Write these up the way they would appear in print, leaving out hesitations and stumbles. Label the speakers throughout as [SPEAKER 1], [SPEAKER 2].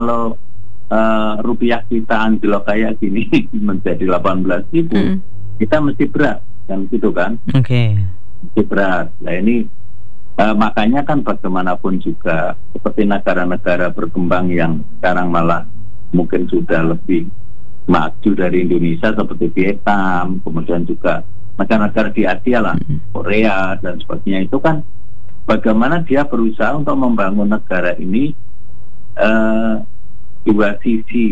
[SPEAKER 1] kalau rupiah kita anjlok kayak gini menjadi 18.000, kita mesti berat kan gitu kan? Mesti berat. Nah ini makanya kan bagaimanapun juga seperti negara-negara berkembang yang sekarang malah mungkin sudah lebih maju dari Indonesia seperti Vietnam, kemudian juga negara-negara di Asia lah, Korea dan sebagainya, itu kan bagaimana dia berusaha untuk membangun negara ini dua sisi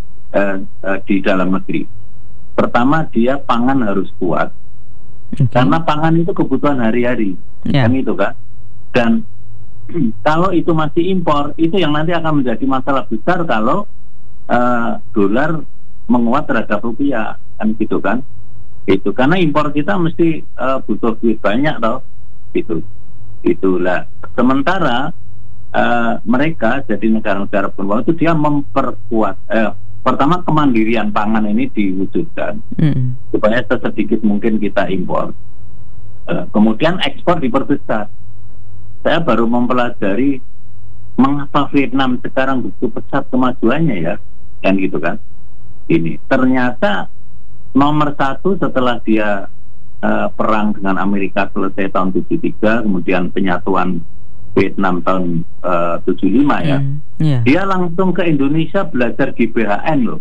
[SPEAKER 1] di dalam negeri. Pertama, dia pangan harus kuat, karena pangan itu kebutuhan hari-hari, kan itu kan. Dan kalau itu masih impor, itu yang nanti akan menjadi masalah besar kalau dolar menguat terhadap rupiah, kan gitu kan. Itu karena impor kita mesti butuh duit banyak toh, gitu. Itulah. Sementara mereka jadi negara-negara berkembang itu dia memperkuat pertama kemandirian pangan ini diwujudkan supaya sesedikit mungkin kita impor, kemudian ekspor diperbesar. Saya baru mempelajari mengapa Vietnam sekarang begitu pesat kemajuannya ya, kan gitu kan. Ini ternyata nomor satu setelah dia perang dengan Amerika selesai tahun 73, kemudian penyatuan Vietnam tahun 75 ya. Dia langsung ke Indonesia belajar GBHN loh.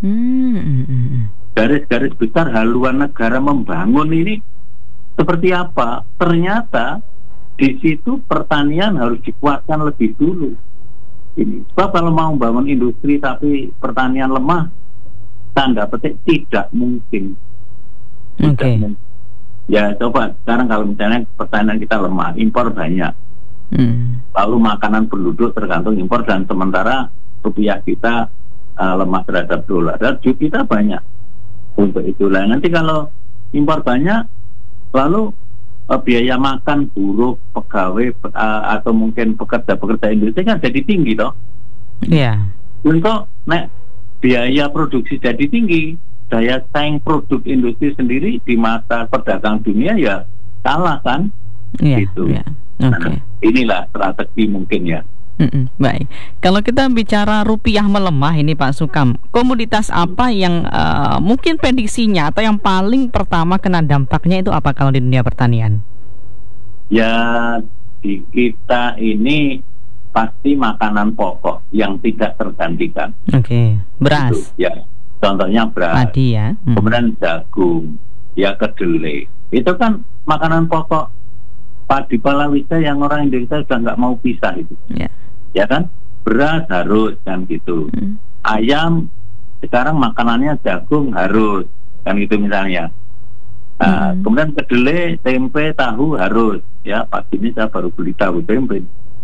[SPEAKER 1] Garis-garis besar haluan negara membangun ini seperti apa? Ternyata di situ pertanian harus dikuatkan lebih dulu. Ini sebab kalau mau membangun industri tapi pertanian lemah, tanda petik tidak mungkin. Mungkin. Ya coba sekarang kalau misalnya pertanian kita lemah, impor banyak. Lalu makanan penduduk tergantung impor, dan sementara rupiah kita lemah terhadap dolar, dan duit kita banyak untuk itulah. Nanti kalau impor banyak, lalu biaya makan buruh, pegawai atau mungkin pekerja industri kan jadi tinggi toh. Untuk biaya produksi jadi tinggi, daya saing produk industri sendiri di mata pedagang dunia ya kalah kan. Gitu. Nah, inilah strategi mungkin ya.
[SPEAKER 2] Baik, kalau kita bicara rupiah melemah ini Pak Sukam, komoditas apa yang mungkin prediksinya atau yang paling pertama kena dampaknya itu apa kalau di dunia pertanian?
[SPEAKER 1] Ya di kita ini pasti makanan pokok yang tidak tergantikan.
[SPEAKER 2] Beras.
[SPEAKER 1] Gitu, ya, contohnya beras.
[SPEAKER 2] Padi ya.
[SPEAKER 1] Kemudian jagung, ya kedelai. Itu kan makanan pokok. Padi palawija yang orang Indonesia sudah nggak mau pisah itu, ya kan? Beras harus kan gitu. Ayam sekarang makanannya jagung harus kan gitu misalnya. Kemudian kedelai, tempe, tahu harus. Ya pagi ini saya baru beli tahu tempe.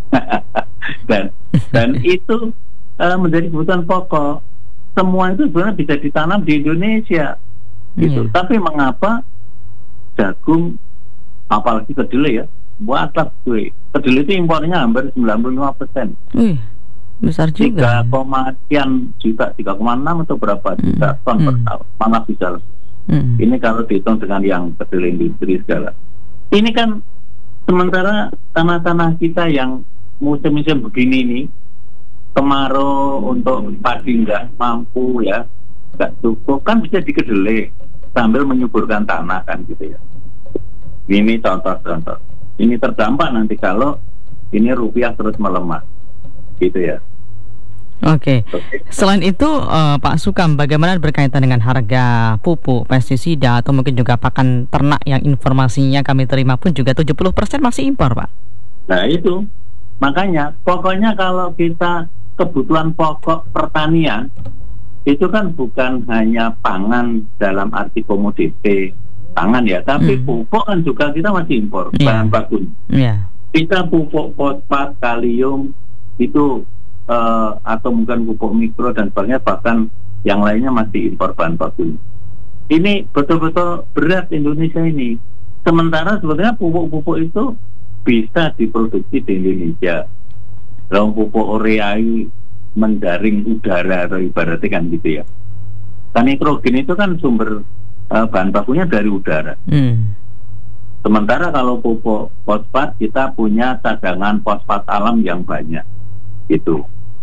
[SPEAKER 1] dan itu menjadi kebutuhan pokok. Semua itu sebenarnya bisa ditanam di Indonesia, gitu. Tapi mengapa jagung, apalagi kedelai ya, buat gue kedelai itu impornya hampir 95%.
[SPEAKER 2] Besar juga.
[SPEAKER 1] 3,6 juta atau berapa juta ton per tahun, mana bisa lebih. Ini kalau dihitung dengan yang kedelai industri segala. Ini kan sementara tanah-tanah kita yang musim-musim begini nih, kemarau untuk padi nggak mampu ya, nggak cukup, kan bisa dikedelai sambil menyuburkan tanah kan gitu ya. Ini contoh-contoh. Ini terdampak nanti kalau ini rupiah terus melemah, gitu ya.
[SPEAKER 2] Selain itu Pak Sukam, bagaimana berkaitan dengan harga pupuk, pestisida atau mungkin juga pakan ternak yang informasinya kami terima pun juga 70% masih impor Pak.
[SPEAKER 1] Nah itu, makanya pokoknya kalau kita kebutuhan pokok pertanian itu kan bukan hanya pangan dalam arti komoditi pangan ya, tapi pupuk kan juga kita masih impor bahan baku. Kita pupuk fosfat, kalium itu atau mungkin pupuk mikro dan sebagainya, bahkan yang lainnya masih impor bahan baku. Ini betul-betul berat Indonesia ini. Sementara sebenarnya pupuk-pupuk itu bisa diproduksi di Indonesia. Kalau pupuk urea menjaring udara atau ibaratnya kan gitu ya. Kan nitrogen itu kan sumber bahan bakunya dari udara. Sementara kalau pupuk fosfat kita punya cadangan fosfat alam yang banyak. Itu.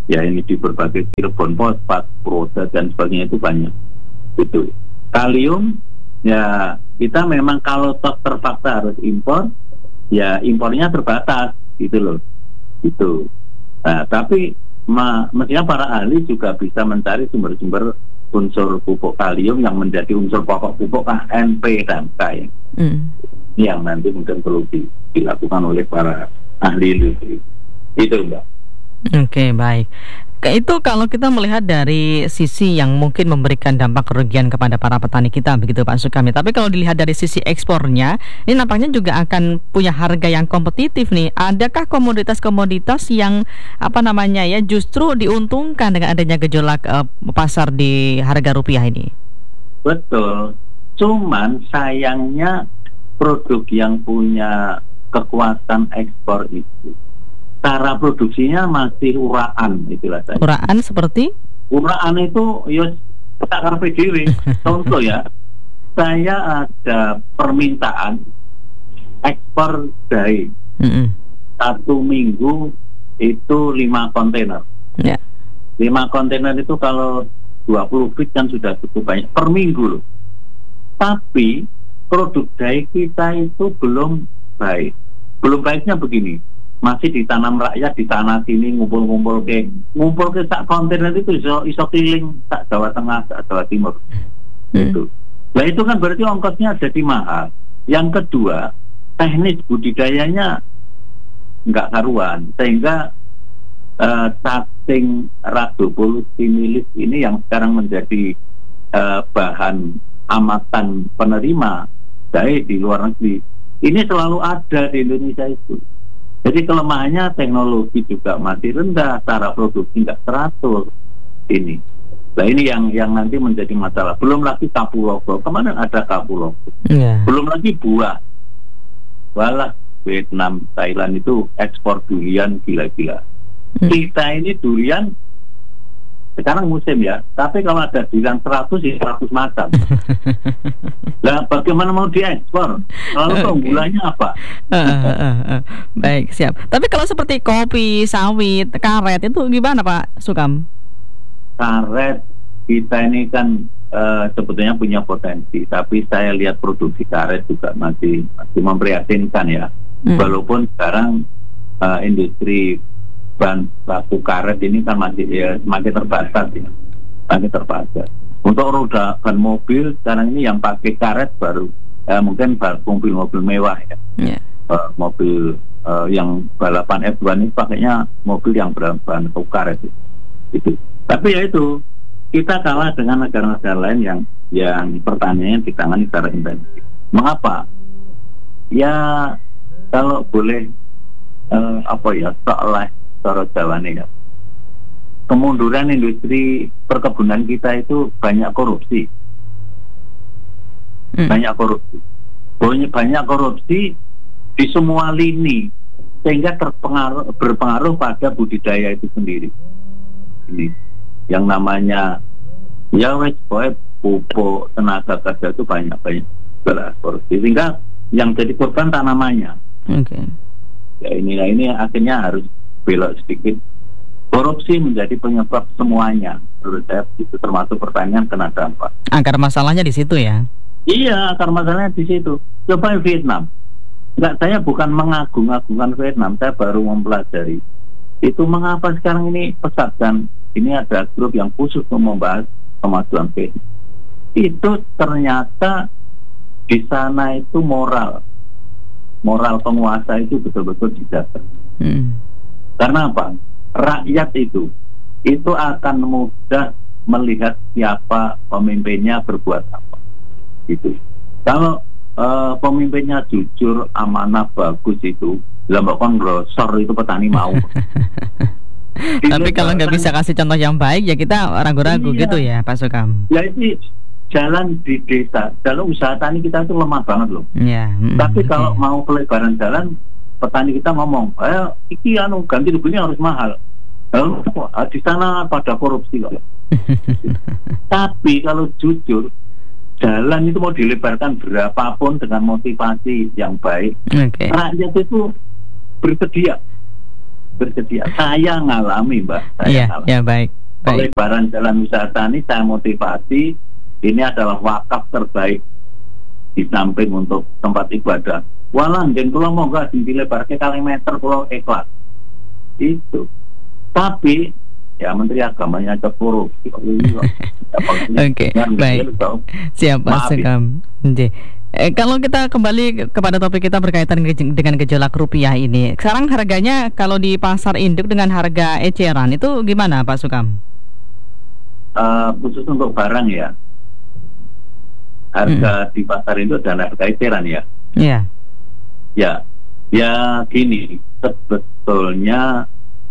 [SPEAKER 1] Ya ini di berbagai karbon, fosfat, prosa dan sebagainya itu banyak. Itu kalium ya kita memang kalau toh terpaksa harus impor, ya impornya terbatas gitu loh. Itu. Nah, tapi mestinya para ahli juga bisa mencari sumber-sumber unsur pupuk kalium yang menjadi unsur pokok pupuk N, P dan K yang nanti mungkin perlu dilakukan oleh para ahli industri. Itu Mbak.
[SPEAKER 2] Oke, baik. Itu kalau kita melihat dari sisi yang mungkin memberikan dampak kerugian kepada para petani kita, begitu Pak Sukam. Tapi kalau dilihat dari sisi ekspornya, ini nampaknya juga akan punya harga yang kompetitif nih. Adakah komoditas-komoditas yang justru diuntungkan dengan adanya gejolak pasar di harga rupiah ini?
[SPEAKER 1] Betul. Cuman sayangnya produk yang punya kekuatan ekspor itu cara produksinya masih uraan, itulah saya.
[SPEAKER 2] Uraan seperti?
[SPEAKER 1] Uraan itu ya tak karpe dhewe. Contoh ya, saya ada permintaan ekspor jahe. 1 minggu itu 5 kontainer. 5 kontainer itu kalau 20 feet kan sudah cukup banyak per minggu loh. Tapi produk jahe kita itu belum baik. Belum baiknya begini, masih ditanam rakyat di tanah sini ngumpul ke sak kontainer itu iso keliling sak Jawa Tengah, sak Jawa Timur. Gitu. Nah itu kan berarti ongkosnya jadi mahal. Yang kedua, teknis budidayanya nggak karuan, sehingga cacing Rhabdobolus similis ini yang sekarang menjadi bahan amatan penerima jahe di luar negeri, ini selalu ada di Indonesia itu. Jadi kelemahannya teknologi juga masih rendah, cara produksi nggak teratur ini. Nah ini yang nanti menjadi masalah. Belum lagi kapuloko, kemana ada kapuloko? Belum lagi buah. Walah Vietnam, Thailand itu ekspor durian gila-gila. Kita ini durian sekarang musim ya, tapi kalau ada durian 100 ya 100 macam. Nah bagaimana mau diekspor? Lalu keunggulannya apa?
[SPEAKER 2] Baik, siap. Tapi kalau seperti kopi, sawit, karet itu gimana Pak Sukam?
[SPEAKER 1] Karet kita ini kan sebetulnya punya potensi, tapi saya lihat produksi karet juga masih memprihatinkan ya. Walaupun sekarang industri bahan baku karet ini kan masih semakin terbatas ya, semakin terbatas. Untuk roda ban mobil sekarang ini yang pakai karet baru mungkin mobil mewah ya, mobil yang balapan F1 ini pakainya mobil yang berbahan baku karet itu. Tapi ya itu kita kalah dengan negara-negara lain yang pertaniannya ditangani secara intensif. Mengapa? Ya kalau boleh seolah cara Jawa nih ya, kemunduran industri perkebunan kita itu banyak korupsi. Banyak korupsi di semua lini, sehingga berpengaruh pada budidaya itu sendiri. Ini yang namanya pupuk, tenaga kerja itu banyak korupsi, sehingga yang jadi korban tanamannya. Ya ini akhirnya harus belok sedikit. Korupsi menjadi penyebab semuanya. Menurut saya itu termasuk pertanian kena dampak.
[SPEAKER 2] Akar masalahnya di situ ya? Iya,
[SPEAKER 1] akar masalahnya di situ. Coba Vietnam. Saya bukan mengagung-agungkan Vietnam, saya baru mempelajari. Itu mengapa sekarang ini pesat, dan ini ada grup yang khusus untuk membahas kemajuan Vietnam. Itu ternyata di sana itu moral penguasa itu betul-betul dijaga. Karena apa? Rakyat itu akan mudah melihat siapa pemimpinnya berbuat apa. Gitu. Kalau pemimpinnya jujur, amanah, bagus itu, lambak grosor itu petani mau.
[SPEAKER 2] Tapi kalau nggak bisa kasih contoh yang baik ya kita ragu-ragu gitu ya Pak Sukam.
[SPEAKER 1] Ya itu jalan di desa, jalan usaha tani kita itu lemah banget loh. Tapi kalau mau pelebaran jalan, petani kita ngomong, iki ganti ruginya harus mahal. Lalu di sana pada korupsi kok. Tapi kalau jujur, jalan itu mau dilebarkan berapapun dengan motivasi yang baik, rakyat itu bersedia. bersedia. Saya ngalami, Mbak.
[SPEAKER 2] Iya, baik.
[SPEAKER 1] Oleh Baran Jalan Wisata ini saya motivasi, ini adalah wakaf terbaik di samping untuk tempat ibadah. Walah, dan kalau mau nggak dilebar ke kalimeter, kalau ikhlas itu. Tapi ya Menteri Agamanya ada korupsi.
[SPEAKER 2] Oke, baik. Siap, Pak Sugeng. Kalau kita kembali kepada topik kita berkaitan dengan gejolak rupiah ini, sekarang harganya kalau di pasar induk dengan harga eceran itu gimana, Pak Sugeng?
[SPEAKER 1] Khusus untuk barang ya, harga di pasar induk dan harga eceran ya.
[SPEAKER 2] Iya.
[SPEAKER 1] Ya gini, sebetulnya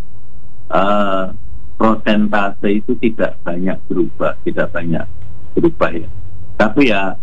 [SPEAKER 1] prosentase itu tidak banyak berubah ya. Tapi ya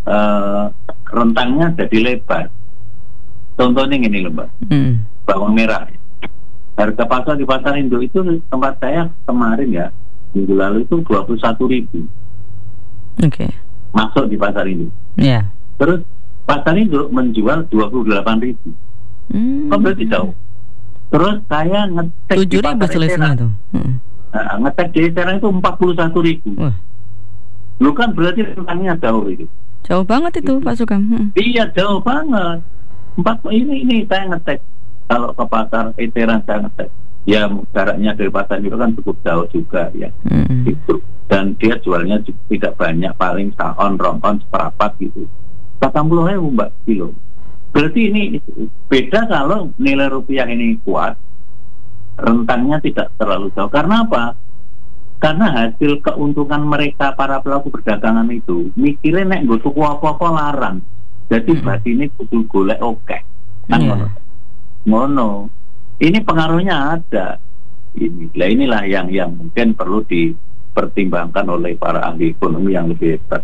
[SPEAKER 1] rentangnya jadi lebar. Contohnya gini loh, Mbak. Bawang merah. Harga pasar di pasar induk itu tempat saya kemarin ya, minggu lalu itu 21.000.
[SPEAKER 2] Oke.
[SPEAKER 1] Masuk di pasar induk.
[SPEAKER 2] Iya.
[SPEAKER 1] Terus pasar induk menjual 28.000. Kok berarti jauh? Terus saya ngecek
[SPEAKER 2] 7.000 selisihnya tuh.
[SPEAKER 1] Ngecek di eceran itu 41.000. Lu kan berarti rentangnya jauh itu.
[SPEAKER 2] Jauh banget itu, Pak Sugeng.
[SPEAKER 1] Iya, jauh banget. Ini saya ngecek. Kalau ke pasar eceran saya ngecek. Ya jaraknya dari pasar itu kan cukup jauh juga ya. Gitu. Dan dia jualnya tidak banyak, paling saon, rompon, seperapat gitu. 40.000 Mbak kilo. Berarti ini beda kalau nilai rupiah ini kuat, rentangnya tidak terlalu jauh. Karena apa? Karena hasil keuntungan mereka para pelaku perdagangan itu mikirnya nek nggo tuku apa-apa larang. Jadi berarti ini kudu golek oke. Kan ngono. Ini pengaruhnya ada. Inilah yang mungkin perlu dipertimbangkan oleh para ahli ekonomi yang lebih hebat.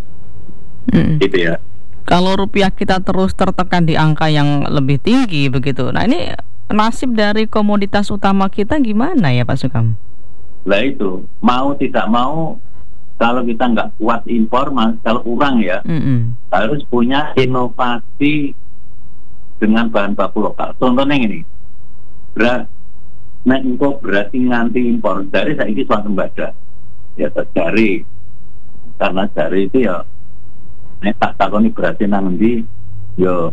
[SPEAKER 1] Gitu ya.
[SPEAKER 2] Kalau rupiah kita terus tertekan di angka yang lebih tinggi begitu. Nah, ini nasib dari komoditas utama kita gimana ya, Pak Sugeng?
[SPEAKER 1] Lah itu, mau tidak mau, kalau kita nggak kuat impor, kalau kurang ya, harus punya inovasi dengan bahan baku lokal. Contohnya ini, beras, berarti nganti impor dari saiki swasembada, ya dari, karena dari itu ya, tak takoni berarti nang ndi, yo,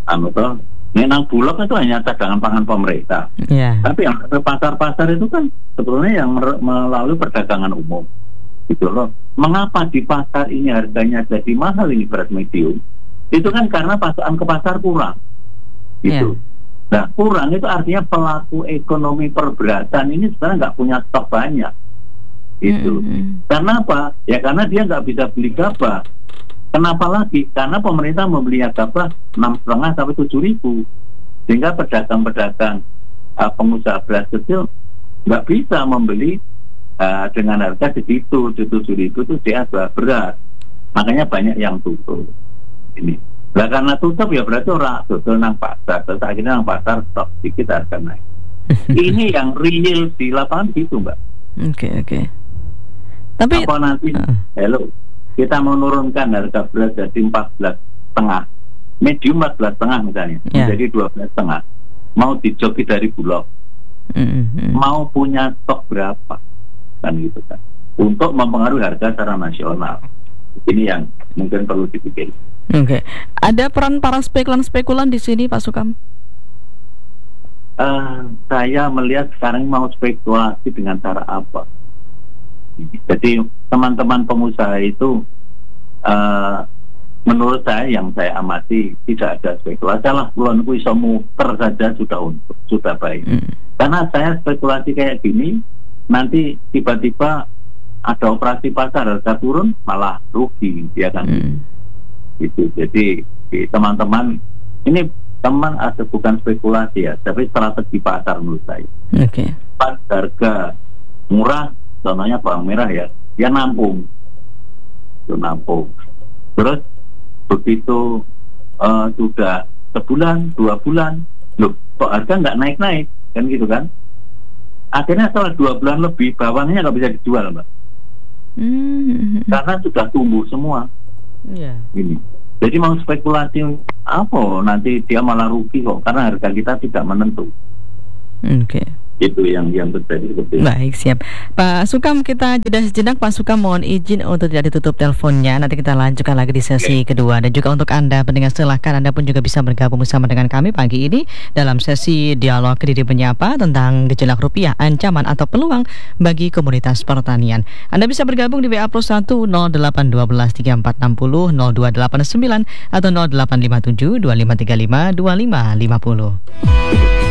[SPEAKER 1] nang Bulog itu hanya cadangan pangan pemerintah. Tapi yang ke pasar-pasar itu kan sebetulnya yang melalui perdagangan umum. Gitu loh. Mengapa di pasar ini harganya jadi mahal ini beras medium? Itu kan karena pasokan ke pasar kurang. Gitu. Nah, kurang itu artinya pelaku ekonomi perberatan ini sebenarnya nggak punya stok banyak. Gitu. Karena apa? Ya karena dia nggak bisa beli gabah. Kenapa lagi? Karena pemerintah membeli gabah 6,5 sampai 7.000, sehingga pedagang-pedagang pengusaha beras kecil nggak bisa membeli dengan harga segitu, 7.000 itu dia jual beras. Makanya banyak yang tutup. Ini. Nah, karena tutup ya berarti orang tutup nang pasar, terus akhirnya nang pasar stok sedikit harga naik. Ini yang real di lapangan gitu, Mbak. Oke. Tapi apa nanti? Kita menurunkan harga beras jadi 14,5, medium 14,5 misalnya, menjadi 12,5. Mau dijoki dari Bulog, mau punya stok berapa, kan gitu kan, untuk mempengaruhi harga secara nasional. Ini yang mungkin perlu dipikir.
[SPEAKER 2] Ada peran para spekulan di sini, Pak Sugeng?
[SPEAKER 1] Saya melihat sekarang mau spekulasi dengan cara apa? Jadi teman-teman pengusaha itu menurut saya yang saya amati tidak ada spekulasi lah, kulon ku iso muter saja sudah baik. Karena saya spekulasi kayak gini, nanti tiba-tiba ada operasi pasar harga turun malah rugi, ya kan? Gitu. Jadi teman-teman ini bukan spekulasi ya, tapi strategi pasar menurut saya. Pas harga murah, contohnya bawang merah ya, dia nampung. Terus begitu sudah sebulan, 2 bulan, loh kok harga nggak naik-naik, kan gitu kan? Akhirnya setelah 2 bulan lebih, bawangnya nggak bisa dijual, Mbak. Karena sudah tumbuh semua. Ini. Jadi mau spekulasi apa? Nanti dia malah rugi kok, karena harga kita tidak menentu.
[SPEAKER 2] Oke.
[SPEAKER 1] Itu yang terjadi seperti itu.
[SPEAKER 2] Baik, siap. Pak Sukam, kita jeda sejenak. Pak Sukam, mohon izin untuk tidak ditutup teleponnya. Nanti kita lanjutkan lagi di sesi kedua. Dan juga untuk Anda pendengar, silahkan Anda pun juga bisa bergabung bersama dengan kami pagi ini dalam sesi dialog Kediri Menyapa tentang gejolak rupiah, ancaman atau peluang bagi komunitas pertanian. Anda bisa bergabung di WA Plus 1 0812 3460 0289 atau 0857 2535 2550.